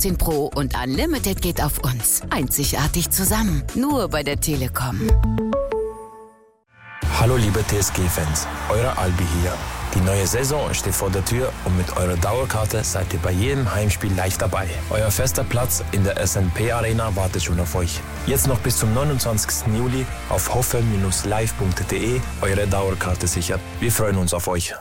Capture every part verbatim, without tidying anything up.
fünfzehn Pro und Unlimited geht auf uns. Einzigartig zusammen. Nur bei der Telekom. Hallo liebe T S G-Fans, euer Albi hier. Die neue Saison steht vor der Tür und mit eurer Dauerkarte seid ihr bei jedem Heimspiel live dabei. Euer fester Platz in der S N P Arena wartet schon auf euch. Jetzt noch bis zum neunundzwanzigsten Juli auf hoffe Bindestrich live punkt de eure Dauerkarte sichern. Wir freuen uns auf euch.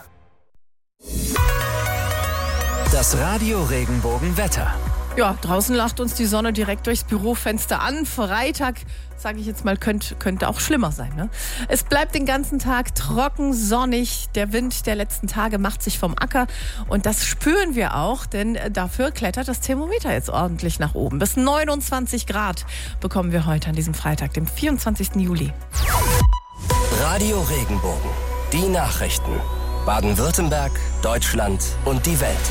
Das Radio Regenbogen-Wetter. Ja, draußen lacht uns die Sonne direkt durchs Bürofenster an. Freitag, sage ich jetzt mal, könnte, könnte auch schlimmer sein. Ne? Es bleibt den ganzen Tag trocken, sonnig. Der Wind der letzten Tage macht sich vom Acker. Und das spüren wir auch, denn dafür klettert das Thermometer jetzt ordentlich nach oben. Bis neunundzwanzig Grad bekommen wir heute an diesem Freitag, dem vierundzwanzigsten Juli. Radio Regenbogen. Die Nachrichten. Baden-Württemberg, Deutschland und die Welt.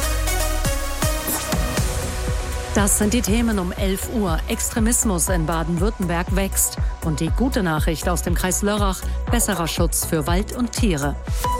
Das sind die Themen um elf Uhr. Extremismus in Baden-Württemberg wächst. Und die gute Nachricht aus dem Kreis Lörrach: besserer Schutz für Wald und Tiere.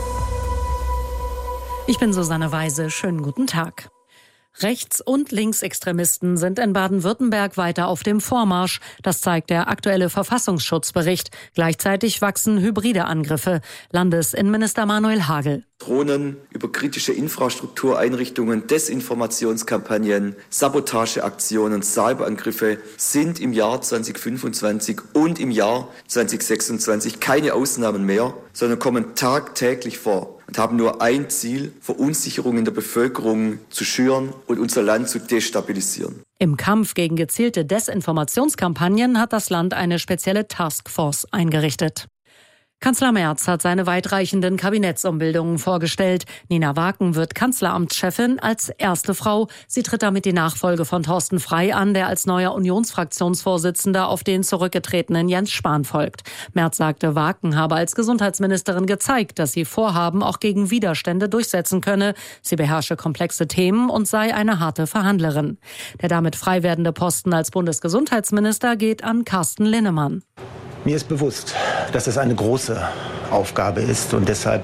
Ich bin Susanne Weise. Schönen guten Tag. Rechts- und Linksextremisten sind in Baden-Württemberg weiter auf dem Vormarsch. Das zeigt der aktuelle Verfassungsschutzbericht. Gleichzeitig wachsen hybride Angriffe. Landesinnenminister Manuel Hagel. Drohnen über kritische Infrastruktureinrichtungen, Desinformationskampagnen, Sabotageaktionen, Cyberangriffe sind im Jahr zwanzig fünfundzwanzig und im Jahr zwanzig sechsundzwanzig keine Ausnahmen mehr, sondern kommen tagtäglich vor und haben nur ein Ziel: Verunsicherung in der Bevölkerung zu schüren und unser Land zu destabilisieren. Im Kampf gegen gezielte Desinformationskampagnen hat das Land eine spezielle Taskforce eingerichtet. Kanzler Merz hat seine weitreichenden Kabinettsumbildungen vorgestellt. Nina Waken wird Kanzleramtschefin als erste Frau. Sie tritt damit die Nachfolge von Thorsten Frey an, der als neuer Unionsfraktionsvorsitzender auf den zurückgetretenen Jens Spahn folgt. Merz sagte, Waken habe als Gesundheitsministerin gezeigt, dass sie Vorhaben auch gegen Widerstände durchsetzen könne. Sie beherrsche komplexe Themen und sei eine harte Verhandlerin. Der damit frei werdende Posten als Bundesgesundheitsminister geht an Carsten Linnemann. Mir ist bewusst, dass es eine große Aufgabe ist und deshalb,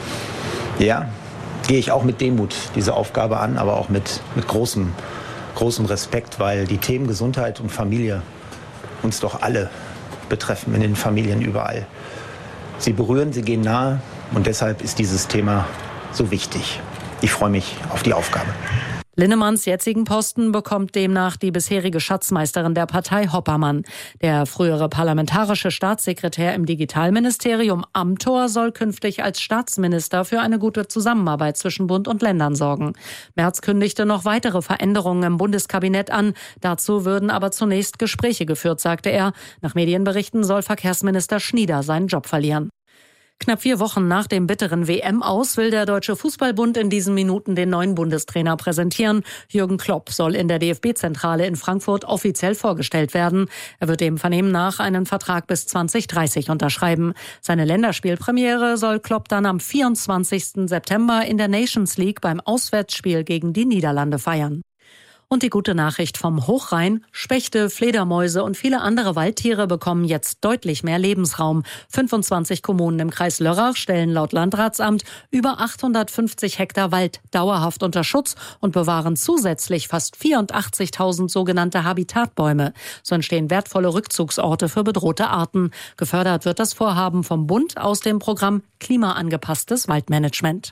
ja, gehe ich auch mit Demut diese Aufgabe an, aber auch mit, mit großem, großem Respekt, weil die Themen Gesundheit und Familie uns doch alle betreffen, in den Familien überall. Sie berühren, sie gehen nahe und deshalb ist dieses Thema so wichtig. Ich freue mich auf die Aufgabe. Linnemanns jetzigen Posten bekommt demnach die bisherige Schatzmeisterin der Partei Hoppermann. Der frühere parlamentarische Staatssekretär im Digitalministerium Amthor soll künftig als Staatsminister für eine gute Zusammenarbeit zwischen Bund und Ländern sorgen. Merz kündigte noch weitere Veränderungen im Bundeskabinett an. Dazu würden aber zunächst Gespräche geführt, sagte er. Nach Medienberichten soll Verkehrsminister Schnieder seinen Job verlieren. Knapp vier Wochen nach dem bitteren W M-Aus will der Deutsche Fußballbund in diesen Minuten den neuen Bundestrainer präsentieren. Jürgen Klopp soll in der D F B-Zentrale in Frankfurt offiziell vorgestellt werden. Er wird dem Vernehmen nach einen Vertrag bis zwanzig dreißig unterschreiben. Seine Länderspielpremiere soll Klopp dann am vierundzwanzigsten September in der Nations League beim Auswärtsspiel gegen die Niederlande feiern. Und die gute Nachricht vom Hochrhein: Spechte, Fledermäuse und viele andere Waldtiere bekommen jetzt deutlich mehr Lebensraum. fünfundzwanzig Kommunen im Kreis Lörrach stellen laut Landratsamt über achthundertfünfzig Hektar Wald dauerhaft unter Schutz und bewahren zusätzlich fast vierundachtzigtausend sogenannte Habitatbäume. So entstehen wertvolle Rückzugsorte für bedrohte Arten. Gefördert wird das Vorhaben vom Bund aus dem Programm Klimaangepasstes Waldmanagement.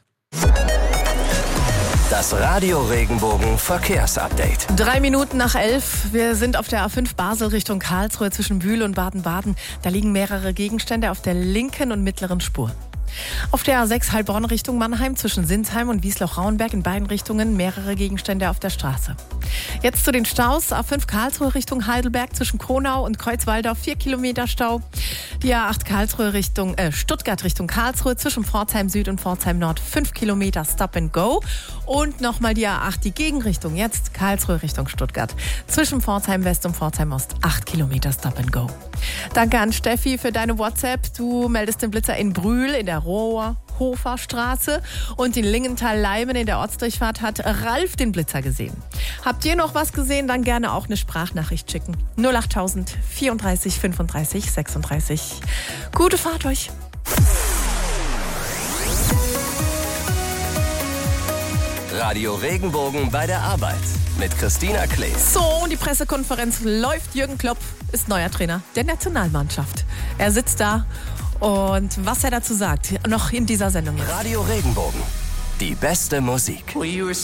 Das Radio Regenbogen Verkehrsupdate. Drei Minuten nach elf. Wir sind auf der A fünf Basel Richtung Karlsruhe zwischen Bühl und Baden-Baden. Da liegen mehrere Gegenstände auf der linken und mittleren Spur. Auf der A sechs Heilbronn Richtung Mannheim zwischen Sinsheim und Wiesloch-Rauenberg in beiden Richtungen mehrere Gegenstände auf der Straße. Jetzt zu den Staus. A fünf Karlsruhe Richtung Heidelberg zwischen Kronau und Kreuzwaldorf vier Kilometer Stau. Die A acht Karlsruhe Richtung äh, Stuttgart Richtung Karlsruhe zwischen Pforzheim Süd und Pforzheim Nord fünf Kilometer Stop and Go. Und nochmal die A acht, die Gegenrichtung, jetzt Karlsruhe Richtung Stuttgart zwischen Pforzheim West und Pforzheim Ost acht Kilometer Stop and Go. Danke an Steffi für deine WhatsApp. Du meldest den Blitzer in Brühl in der Rohrhofer-Straße und in Lingenthal-Leimen in der Ortsdurchfahrt hat Ralf den Blitzer gesehen. Habt ihr noch was gesehen? Dann gerne auch eine Sprachnachricht schicken. null achttausend vierunddreißig fünfunddreißig sechsunddreißig. Gute Fahrt euch! Radio Regenbogen bei der Arbeit mit Christina Klees. So, und die Pressekonferenz läuft. Jürgen Klopp ist neuer Trainer der Nationalmannschaft. Er sitzt da und was er dazu sagt, noch in dieser Sendung. Radio Regenbogen, die beste Musik. Well, you were